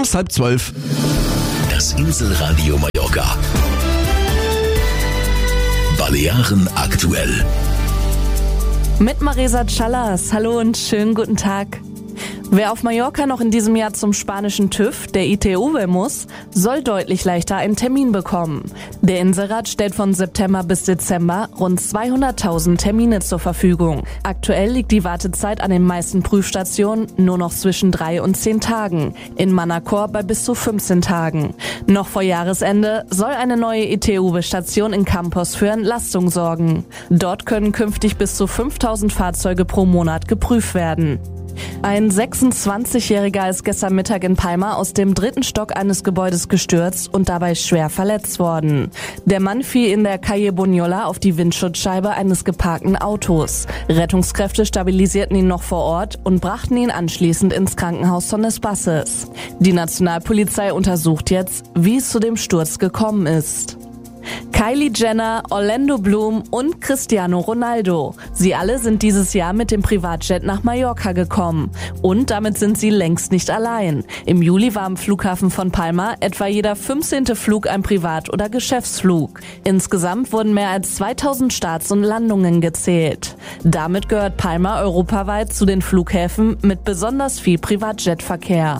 um 11:30. Das Inselradio Mallorca. Balearen aktuell. Mit Marisa Callas. Hallo und schönen guten Tag. Wer auf Mallorca noch in diesem Jahr zum spanischen TÜV, der ITV, muss, soll deutlich leichter einen Termin bekommen. Der Inselrat stellt von September bis Dezember rund 200.000 Termine zur Verfügung. Aktuell liegt die Wartezeit an den meisten Prüfstationen nur noch zwischen 3 und 10 Tagen. In Manacor bei bis zu 15 Tagen. Noch vor Jahresende soll eine neue ITV-Station in Campos für Entlastung sorgen. Dort können künftig bis zu 5.000 Fahrzeuge pro Monat geprüft werden. Ein 26-Jähriger ist gestern Mittag in Palma aus dem 3. Stock eines Gebäudes gestürzt und dabei schwer verletzt worden. Der Mann fiel in der Calle Bunyola auf die Windschutzscheibe eines geparkten Autos. Rettungskräfte stabilisierten ihn noch vor Ort und brachten ihn anschließend ins Krankenhaus Son Espaces. Die Nationalpolizei untersucht jetzt, wie es zu dem Sturz gekommen ist. Kylie Jenner, Orlando Bloom und Cristiano Ronaldo. Sie alle sind dieses Jahr mit dem Privatjet nach Mallorca gekommen. Und damit sind sie längst nicht allein. Im Juli war am Flughafen von Palma etwa jeder 15. Flug ein Privat- oder Geschäftsflug. Insgesamt wurden mehr als 2000 Starts und Landungen gezählt. Damit gehört Palma europaweit zu den Flughäfen mit besonders viel Privatjetverkehr.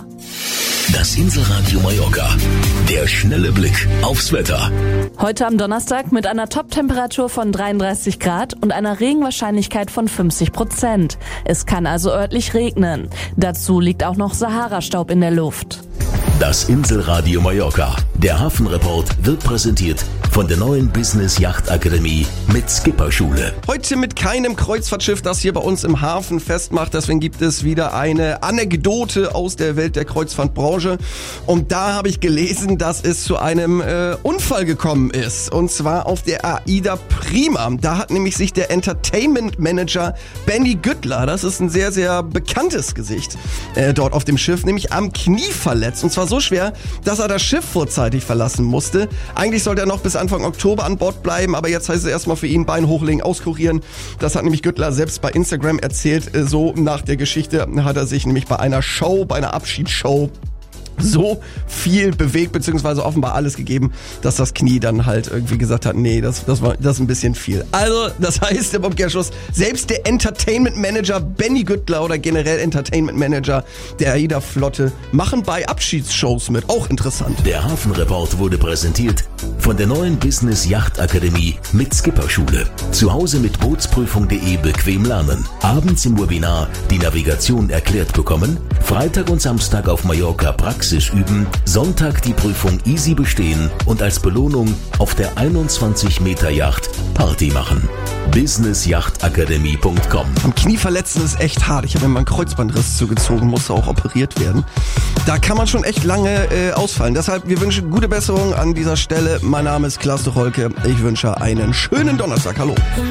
Das Inselradio Mallorca. Der schnelle Blick aufs Wetter. Heute am Donnerstag mit einer Top-Temperatur von 33 Grad und einer Regenwahrscheinlichkeit von 50%. Es kann also örtlich regnen. Dazu liegt auch noch Sahara-Staub in der Luft. Das Inselradio Mallorca. Der Hafenreport wird präsentiert von der neuen Business Yacht Akademie mit Skipperschule. Heute mit keinem Kreuzfahrtschiff, das hier bei uns im Hafen festmacht. Deswegen gibt es wieder eine Anekdote aus der Welt der Kreuzfahrtbranche. Und da habe ich gelesen, dass es zu einem Unfall gekommen ist. Und zwar auf der AIDA Prima. Da hat nämlich sich der Entertainment Manager Benny Güttler, das ist ein sehr, sehr bekanntes Gesicht, dort auf dem Schiff, nämlich am Knie verletzt. Und zwar so schwer, dass er das Schiff vorzeitig verlassen musste. Eigentlich sollte er noch bis Anfang Oktober an Bord bleiben, aber jetzt heißt es erstmal für ihn Bein hochlegen, auskurieren. Das hat nämlich Güttler selbst bei Instagram erzählt. So nach der Geschichte hat er sich nämlich bei einer Abschiedsshow so viel bewegt, beziehungsweise offenbar alles gegeben, dass das Knie dann halt irgendwie gesagt hat, nee, das ist ein bisschen viel. Also, das heißt im Umkehrschluss, selbst der Entertainment Manager Benny Güttler oder generell Entertainment Manager der AIDA-Flotte machen bei Abschiedsshows mit. Auch interessant. Der Hafenreport wurde präsentiert von der neuen Business Yacht Akademie mit Skipperschule. Zu Hause mit Bootsprüfung.de bequem lernen. Abends im Webinar die Navigation erklärt bekommen. Freitag und Samstag auf Mallorca Praxis üben, Sonntag die Prüfung easy bestehen und als Belohnung auf der 21-Meter-Yacht Party machen. businessjachtakademie.com. Am Knie verletzen ist echt hart. Ich habe mir mal einen Kreuzbandriss zugezogen, musste auch operiert werden. Da kann man schon echt lange ausfallen. Deshalb, wir wünschen gute Besserung an dieser Stelle. Mein Name ist Klaas Tucholke. Ich wünsche einen schönen Donnerstag. Hallo.